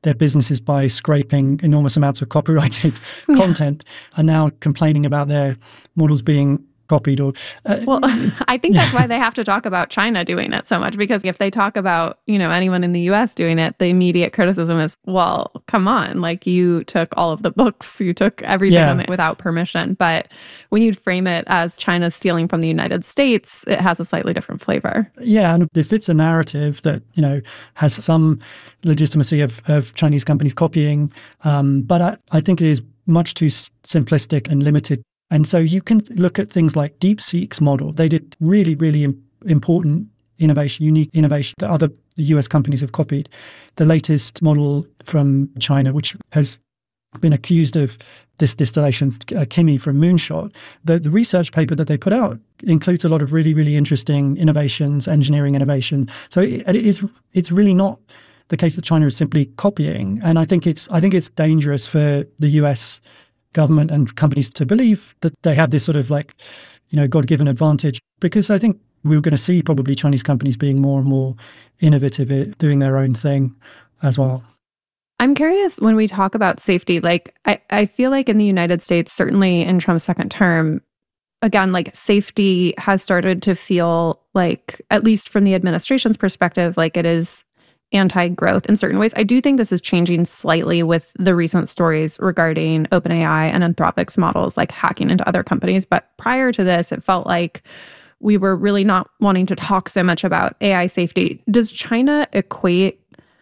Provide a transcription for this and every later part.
their businesses by scraping enormous amounts of copyrighted content are now complaining about their models being copied or well, I think that's why they have to talk about China doing it so much, because if they talk about, anyone in the US doing it, the immediate criticism is, well, come on, like you took all of the books, you took everything without permission. But when you frame it as China stealing from the United States, it has a slightly different flavor. Yeah, and if it's a narrative that, has some legitimacy of Chinese companies copying, but I think it is much too simplistic and limited. And so you can look at things like DeepSeek's model. They did really, really important innovation, unique innovation that the US companies have copied. The latest model from China, which has been accused of this distillation, Kimi from Moonshot, the research paper that they put out includes a lot of really, really interesting innovations, engineering innovation. So it's really not the case that China is simply copying. And I think it's dangerous for the US government and companies to believe that they have this sort of God-given advantage, because I think we're going to see probably Chinese companies being more and more innovative at doing their own thing as well. I'm curious, when we talk about safety, I feel like in the United States, certainly in Trump's second term, again, safety has started to feel like, at least from the administration's perspective, like it is anti-growth in certain ways. I do think this is changing slightly with the recent stories regarding OpenAI and Anthropic's models, hacking into other companies. But prior to this, it felt like we were really not wanting to talk so much about AI safety. Does China equate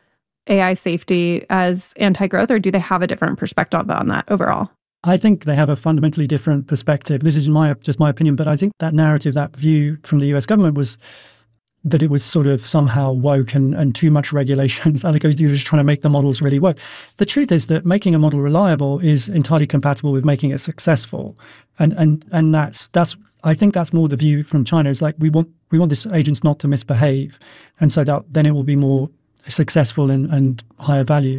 AI safety as anti-growth, or do they have a different perspective on that overall? I think they have a fundamentally different perspective. This is just my opinion, but I think that narrative, that view from the US government was that it was sort of somehow woke and too much regulations. I think you're just trying to make the models really work. The truth is that making a model reliable is entirely compatible with making it successful. And that's I think that's more the view from China. It's like we want these agents not to misbehave. And so that then it will be more successful and higher value.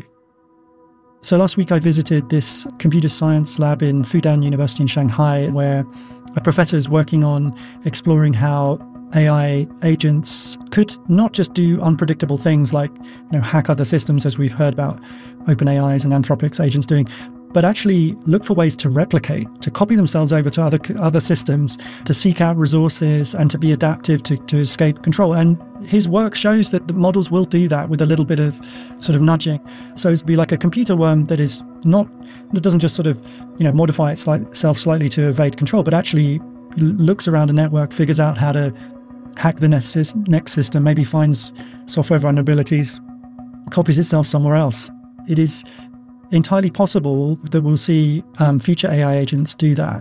So last week I visited this computer science lab in Fudan University in Shanghai, where a professor is working on exploring how AI agents could not just do unpredictable things like hack other systems, as we've heard about OpenAI's and Anthropic's agents doing, but actually look for ways to replicate, to copy themselves over to other systems, to seek out resources and to be adaptive to escape control. And his work shows that the models will do that with a little bit of sort of nudging. So it'd be like a computer worm that doesn't just sort of modify itself slightly to evade control, but actually looks around a network, figures out how to hack the next system, maybe finds software vulnerabilities, copies itself somewhere else. It is entirely possible that we'll see future AI agents do that.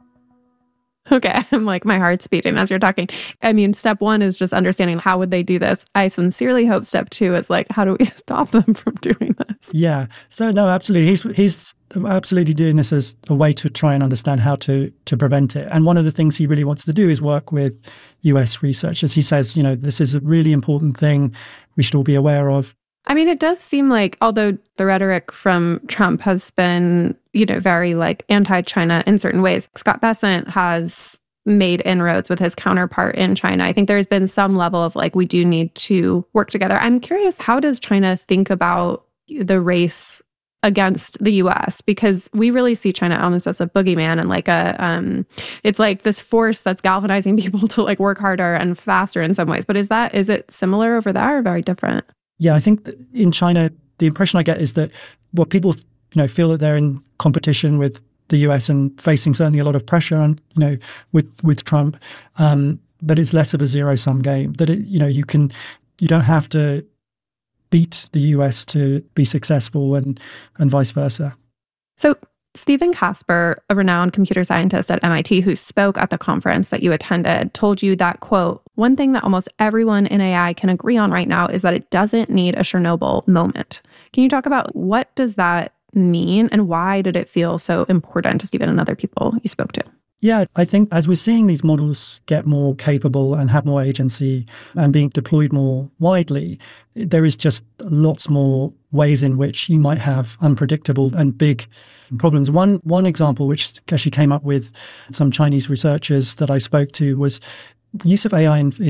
Okay, I'm my heart's beating as you're talking. I mean, step one is just understanding how would they do this. I sincerely hope step two is how do we stop them from doing this? Yeah. So no, absolutely. He's absolutely doing this as a way to try and understand how to prevent it. And one of the things he really wants to do is work with US researchers. He says, this is a really important thing we should all be aware of. I mean, it does seem like, although the rhetoric from Trump has been, very anti-China in certain ways, Scott Bessent has made inroads with his counterpart in China. I think there's been some level of we do need to work together. I'm curious, how does China think about the race against the US? Because we really see China almost as a boogeyman and it's this force that's galvanizing people to work harder and faster in some ways. But is it similar over there or very different? Yeah, I think that in China, the impression I get is that people, feel that they're in competition with the US and facing certainly a lot of pressure and, with Trump, but it's less of a zero-sum game. That you don't have to beat the US to be successful and vice versa. So Stephen Casper, a renowned computer scientist at MIT who spoke at the conference that you attended, told you that, quote, one thing that almost everyone in AI can agree on right now is that it doesn't need a Chernobyl moment. Can you talk about what does that mean and why did it feel so important to Stephen and other people you spoke to? Yeah, I think as we're seeing these models get more capable and have more agency and being deployed more widely, there is just lots more ways in which you might have unpredictable and big problems. One example, which actually came up with some Chinese researchers that I spoke to, was use of AI in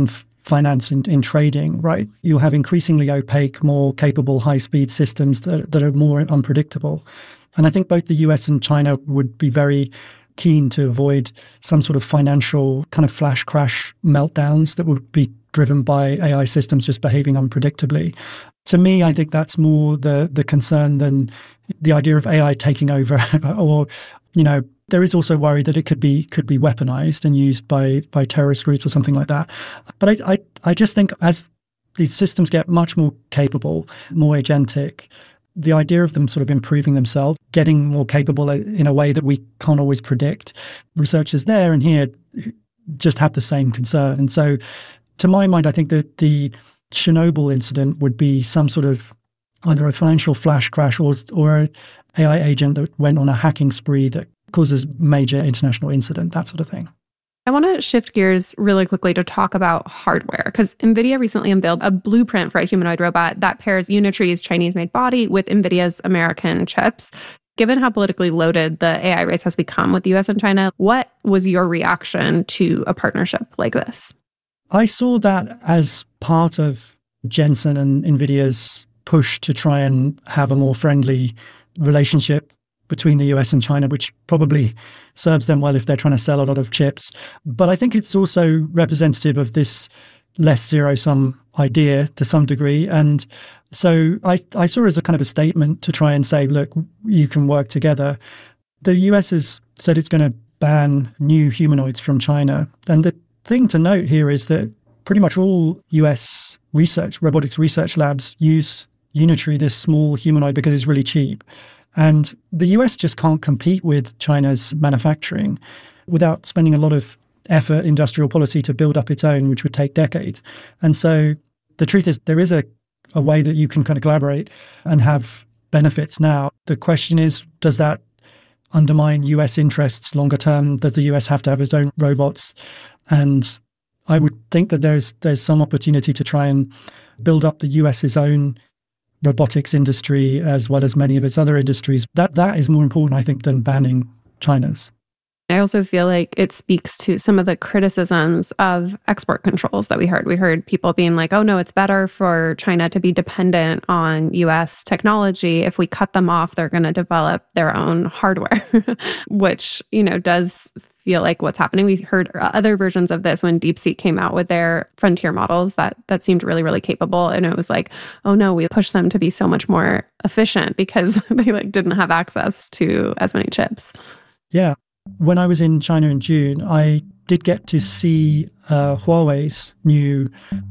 finance in trading, right? You'll have increasingly opaque, more capable, high-speed systems that are more unpredictable. And I think both the US and China would be very keen to avoid some sort of financial kind of flash crash meltdowns that would be driven by AI systems just behaving unpredictably. To me, I think that's more the concern than the idea of AI taking over. Or, there is also worry that it could be weaponized and used by terrorist groups or something like that. But I just think as these systems get much more capable, more agentic, the idea of them sort of improving themselves, getting more capable in a way that we can't always predict. Researchers there and here just have the same concern. And so, to my mind, I think that the Chernobyl incident would be some sort of either a financial flash crash or an AI agent that went on a hacking spree that causes major international incident, that sort of thing. I want to shift gears really quickly to talk about hardware, because NVIDIA recently unveiled a blueprint for a humanoid robot that pairs Unitree's Chinese-made body with NVIDIA's American chips. Given how politically loaded the AI race has become with the US and China, what was your reaction to a partnership like this? I saw that as part of Jensen and NVIDIA's push to try and have a more friendly relationship between the US and China, which probably serves them well if they're trying to sell a lot of chips. But I think it's also representative of this less zero-sum idea to some degree. And so I saw it as a kind of a statement to try and say, look, you can work together. The US has said it's going to ban new humanoids from China. And the thing to note here is that pretty much all US robotics research labs use Unitree, this small humanoid, because it's really cheap. And the US just can't compete with China's manufacturing without spending a lot of effort, industrial policy to build up its own, which would take decades. And so the truth is there is a way that you can kind of collaborate and have benefits now. The question is, does that undermine US interests longer term? Does the US have to have its own robots? And I would think that there's some opportunity to try and build up the US's own robotics industry as well as many of its other industries. That is more important, I think, than banning China's. I also feel like it speaks to some of the criticisms of export controls that we heard. We heard people being like, oh no, it's better for China to be dependent on US technology. If we cut them off, they're going to develop their own hardware, which, does feel like what's happening. We heard other versions of this when DeepSeek came out with their frontier models that seemed really, really capable. And it was like, oh no, we pushed them to be so much more efficient because they didn't have access to as many chips. Yeah. When I was in China in June, I did get to see Huawei's new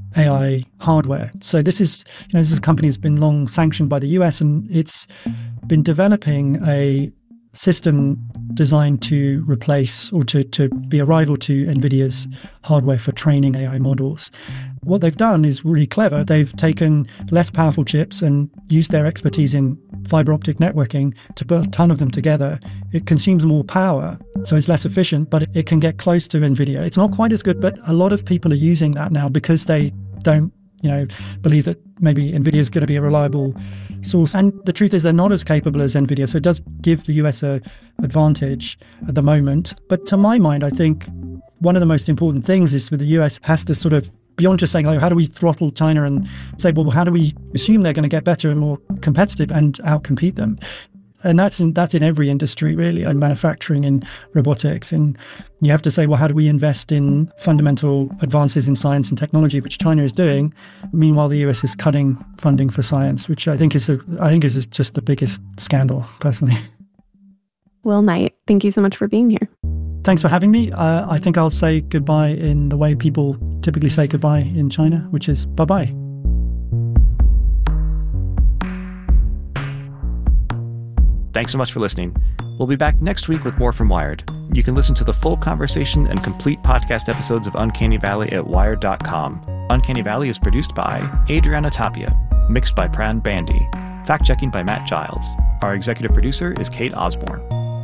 AI hardware. So this is a company that's been long sanctioned by the US, and it's been developing a system designed to replace or to be a rival to NVIDIA's hardware for training AI models. What they've done is really clever. They've taken less powerful chips and used their expertise in fiber optic networking to put a ton of them together. It consumes more power, so it's less efficient, but it can get close to NVIDIA. It's not quite as good, but a lot of people are using that now because they don't believe that maybe NVIDIA is going to be a reliable source. And the truth is they're not as capable as NVIDIA. So it does give the US an advantage at the moment. But to my mind, I think one of the most important things is for the US has to sort of, beyond just saying, how do we throttle China and say, well, how do we assume they're going to get better and more competitive and outcompete them? And that's in every industry, really, in manufacturing, in robotics. And you have to say, well, how do we invest in fundamental advances in science and technology, which China is doing? Meanwhile, the US is cutting funding for science, which I think is just the biggest scandal, personally. Will Knight, thank you so much for being here. Thanks for having me. I think I'll say goodbye in the way people typically say goodbye in China, which is bye-bye. Thanks so much for listening. We'll be back next week with more from Wired. You can listen to the full conversation and complete podcast episodes of Uncanny Valley at wired.com. Uncanny Valley is produced by Adriana Tapia, mixed by Pran Bandy, fact-checking by Matt Giles. Our executive producer is Kate Osborne.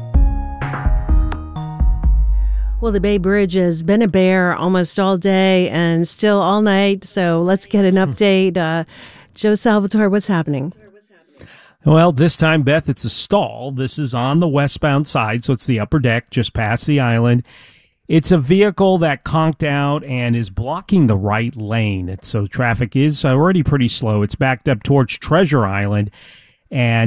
Well, the Bay Bridge has been a bear almost all day and still all night, so let's get an update. Joe Salvatore, what's happening? Well, this time, Beth, it's a stall. This is on the westbound side, so it's the upper deck just past the island. It's a vehicle that conked out and is blocking the right lane. So traffic is already pretty slow. It's backed up towards Treasure Island. And